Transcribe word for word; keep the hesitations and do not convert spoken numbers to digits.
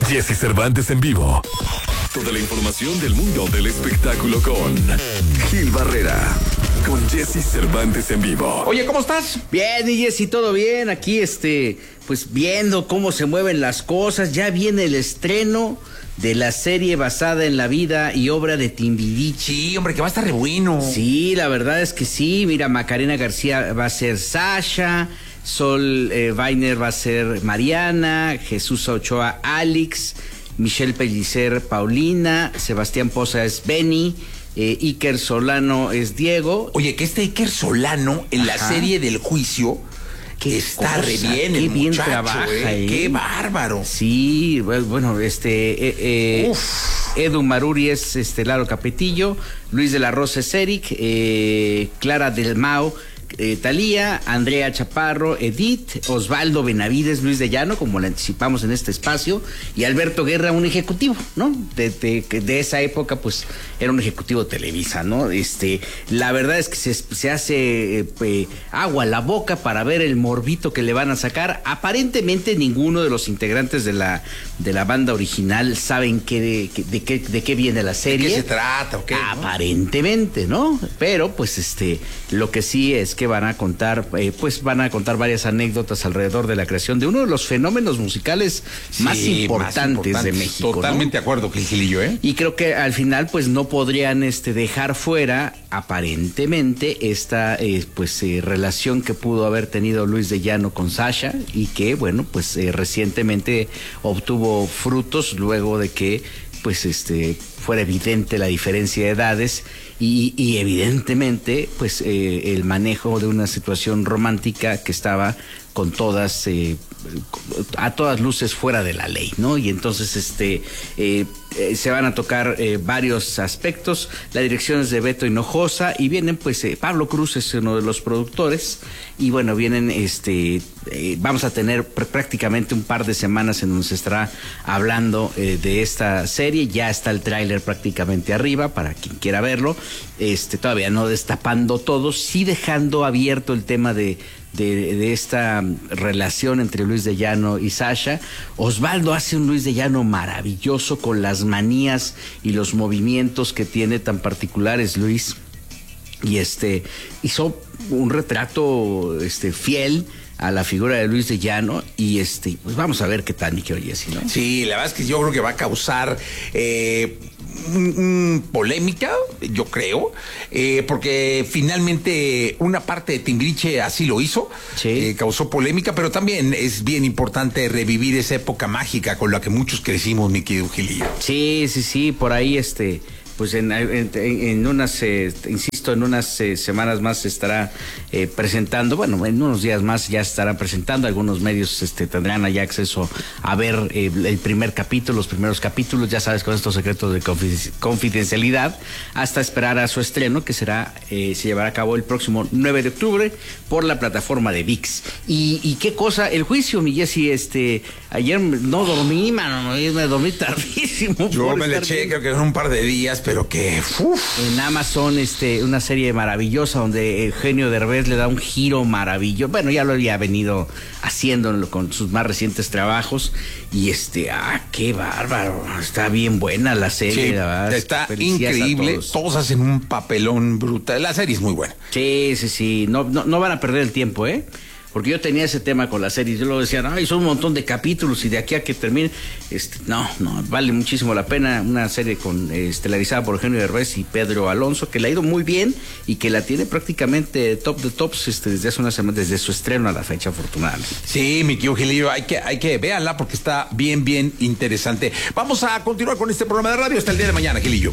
Jesse Cervantes en vivo. Toda la información del mundo del espectáculo con Gil Barrera. Con Jesse Cervantes en vivo. Oye, ¿cómo estás? Bien, y Jesse, todo bien. Aquí, este, pues viendo cómo se mueven las cosas. Ya viene el estreno de la serie basada en la vida y obra de Timbiriche. Sí, hombre, que va a estar re bueno. Sí, la verdad es que sí. Mira, Macarena García va a ser Sasha, Sol eh, Weiner va a ser Mariana, Jesús Ochoa Alex, Michelle Pellicer Paulina, Sebastián Poza es Benny, eh, Iker Solano es Diego. Oye, que este Iker Solano en la Ajá. serie del juicio Qué está cosa, re bien, qué el bien muchacho, trabaja, eh. eh. Qué bárbaro. Sí, bueno, este eh, eh, Edu Maruri es este Laro Capetillo, Luis de la Rosa es Eric, eh, Clara del Mao, eh, Talía, Andrea Chaparro, Edith, Osvaldo Benavides, Luis de Llano, como le anticipamos en este espacio, y Alberto Guerra, un ejecutivo, ¿no? De, de, de esa época, pues, era un ejecutivo de Televisa, ¿no? Este, la verdad es que se, se hace eh, eh, agua a la boca para ver el morbito que le van a sacar. Aparentemente ninguno de los integrantes de la, de la banda original saben qué de, de, qué, de qué viene la serie. ¿De qué se trata o qué? ¿No? Aparentemente, ¿no? Pero, pues, este, lo que sí es que van a contar, eh, pues van a contar varias anécdotas alrededor de la creación de uno de los fenómenos musicales Sí, más, importantes más importantes de México. Totalmente ¿no? de acuerdo, Gilillo, ¿eh? Y creo que al final, pues no podrían este, dejar fuera, aparentemente, esta eh, pues eh, relación que pudo haber tenido Luis de Llano con Sasha y que, bueno, pues eh, recientemente obtuvo frutos luego de que pues este fuera evidente la diferencia de edades y, y evidentemente pues eh, el manejo de una situación romántica que estaba con todas eh, a todas luces fuera de la ley, ¿no? Y entonces este eh, eh, se van a tocar eh, varios aspectos. La dirección es de Beto Hinojosa y vienen pues eh, Pablo Cruz es uno de los productores y bueno, vienen este eh, vamos a tener pr- prácticamente un par de semanas en donde se estará hablando eh, de esta serie. Ya está el tráiler prácticamente arriba para quien quiera verlo. Este todavía no destapando todo, sí dejando abierto el tema de De, de esta relación entre Luis de Llano y Sasha. Osvaldo hace un Luis de Llano maravilloso con las manías y los movimientos que tiene tan particulares Luis, y este hizo un retrato este fiel a la figura de Luis de Llano y este pues vamos a ver qué tal, mi querido Jesse, ¿no? Sí, la verdad es que yo creo que va a causar eh, un, polémica, yo creo, eh, porque finalmente una parte de Timbiriche así lo hizo, sí. eh, causó polémica, pero también es bien importante revivir esa época mágica con la que muchos crecimos, mi querido Gilillo. Sí, sí, sí, por ahí este pues en, en, en unas, eh, insisto, en unas eh, semanas más se estará eh, presentando, bueno, en unos días más ya se estarán presentando, algunos medios este, tendrán allá acceso a ver eh, el primer capítulo, los primeros capítulos, ya sabes, con estos secretos de confidencialidad, hasta esperar a su estreno, que será, eh, se llevará a cabo el próximo nueve de octubre por la plataforma de ViX. Y, y qué cosa, el juicio, mi Jesse, este, ayer no dormí, mano, me dormí tardísimo. Yo me le eché, creo que en un par de días, pero que uf. En Amazon, este, una serie maravillosa donde Eugenio Derbez le da un giro maravilloso. Bueno, ya lo había venido haciendo con sus más recientes trabajos. Y este, ah, qué bárbaro. Está bien buena la serie, Sí, la verdad. está Felicidades increíble. todos. Todos hacen un papelón brutal. La serie es muy buena. Sí, sí, sí. No, no, no van a perder el tiempo, ¿eh? Porque yo tenía ese tema con la serie, yo lo decía, ay, son un montón de capítulos y de aquí a que termine, este, no, no, vale muchísimo la pena. Una serie con eh, estelarizada por Eugenio Derbez y Pedro Alonso, que le ha ido muy bien y que la tiene prácticamente top de tops este, desde hace una semana, desde su estreno a la fecha, afortunadamente. Sí, mi querido Gilillo, hay que, hay que véanla porque está bien, bien interesante. Vamos a continuar con este programa de radio hasta el día de mañana, Gilillo.